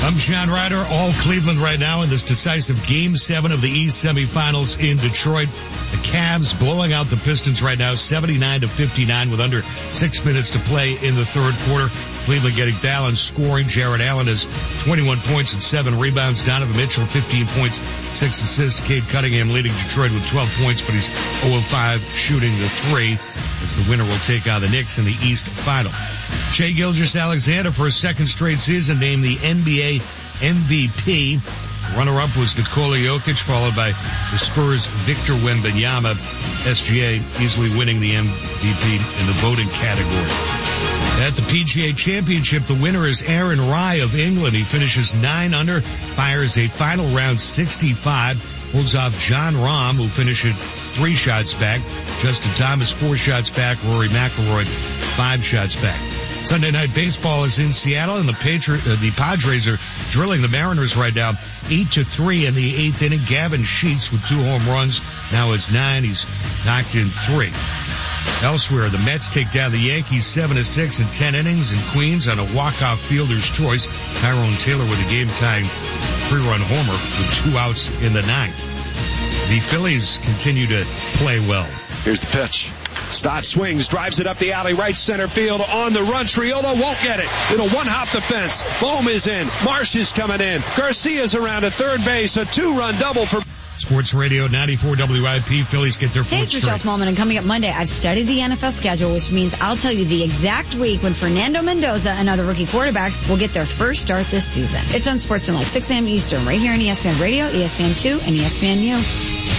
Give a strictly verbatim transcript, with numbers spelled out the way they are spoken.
I'm John Ryder, all Cleveland right now in this decisive Game seven of the East semifinals in Detroit. The Cavs blowing out the Pistons right now, seventy-nine to fifty-nine with under six minutes to play in the third quarter. Cleveland getting balance scoring. Jared Allen has twenty-one points and seven rebounds. Donovan Mitchell, fifteen points, six assists. Cade Cunningham leading Detroit with twelve points, but he's zero of five shooting the three as the winner will take on the Knicks in the East final. Shai Gilgeous-Alexander for a second straight season named the N B A M V P. Runner-up was Nikola Jokic, followed by the Spurs' Victor Wembanyama. S G A easily winning the M V P in the voting category. At the P G A Championship, the winner is Aaron Rai of England. He finishes nine under, fires a final round sixty-five, holds off John Rahm, who finishes three shots back. Justin Thomas, four shots back. Rory McIlroy, five shots back. Sunday Night Baseball is in Seattle, and the Patri- uh, the Padres are drilling the Mariners right now, eight to three in the eighth inning. Gavin Sheets with two home runs. Now it's nine. He's knocked in three. Elsewhere, the Mets take down the Yankees seven to six in ten innings in Queens on a walk-off fielder's choice. Tyrone Taylor with a game-tying three-run homer with two outs in the ninth. The Phillies continue to play well. Here's the pitch. Stott swings, drives it up the alley, right center field, on the run. Triolo won't get it. It'll one-hop the fence. Bohm is in. Marsh is coming in. Garcia's around at third base. A two-run double for... Sports Radio ninety-four W I P. Phillies get their fourth Thanks, straight. Charles Moment. And coming up Monday, I've studied the N F L schedule, which means I'll tell you the exact week when Fernando Mendoza and other rookie quarterbacks will get their first start this season. It's on Sportsman like six a.m. Eastern, right here on E S P N Radio, E S P N two, and E S P N U.